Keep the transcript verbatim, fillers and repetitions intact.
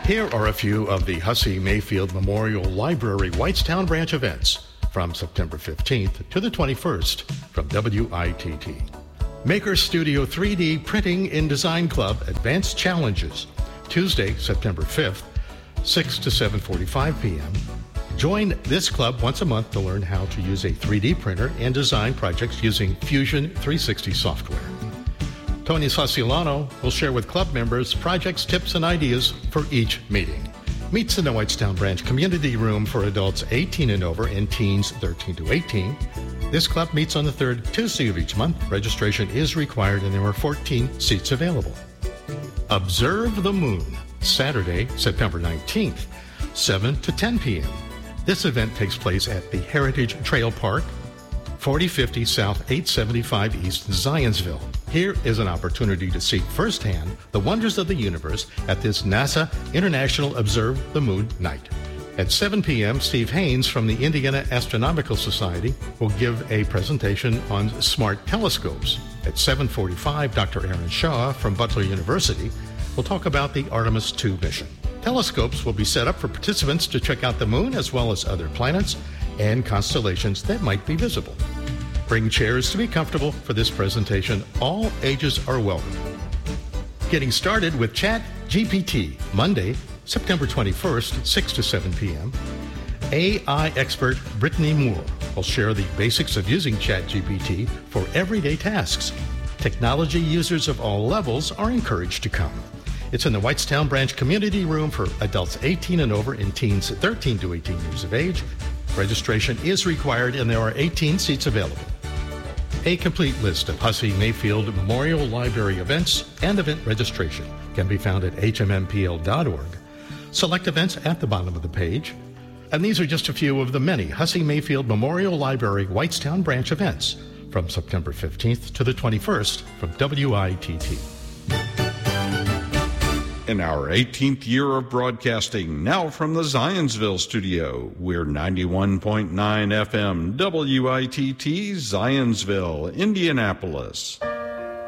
Here are a few of the Hussey Mayfield Memorial Library Whitestown Branch events from September fifteenth to the twenty-first from W I T T. Maker Studio three D Printing and Design Club Advanced Challenges, Tuesday, September fifth, six to seven forty-five p.m. Join this club once a month to learn how to use a three D printer and design projects using Fusion three sixty software. Tony Sassilano will share with club members projects, tips, and ideas for each meeting. Meets in the Whitestown Branch Community Room for adults eighteen and over and teens thirteen to eighteen. This club meets on the third Tuesday of each month. Registration is required and there are fourteen seats available. Observe the Moon, Saturday, September nineteenth, seven to ten p.m. This event takes place at the Heritage Trail Park, forty fifty South eight seventy-five East, Zionsville. Here is an opportunity to see firsthand the wonders of the universe at this NASA International Observe the Moon Night. At seven p.m., Steve Haynes from the Indiana Astronomical Society will give a presentation on smart telescopes. At seven forty-five, Doctor Aaron Shaw from Butler University will talk about the Artemis two mission. Telescopes will be set up for participants to check out the moon as well as other planets and constellations that might be visible. Bring chairs to be comfortable for this presentation. All ages are welcome. Getting started with Chat G P T, Monday, September twenty-first, six to seven p.m. A I expert Brittany Moore will share the basics of using Chat G P T for everyday tasks. Technology users of all levels are encouraged to come. It's in the Whitestown Branch Community Room for adults eighteen and over and teens thirteen to eighteen years of age. Registration is required and there are eighteen seats available. A complete list of Hussey Mayfield Memorial Library events and event registration can be found at H M M P L dot org. Select events at the bottom of the page. And these are just a few of the many Hussey Mayfield Memorial Library Whitestown Branch events from September fifteenth to the twenty-first from W I T T. In our eighteenth year of broadcasting, now from the Zionsville studio, we're ninety-one point nine F M, W I T T, Zionsville, Indianapolis.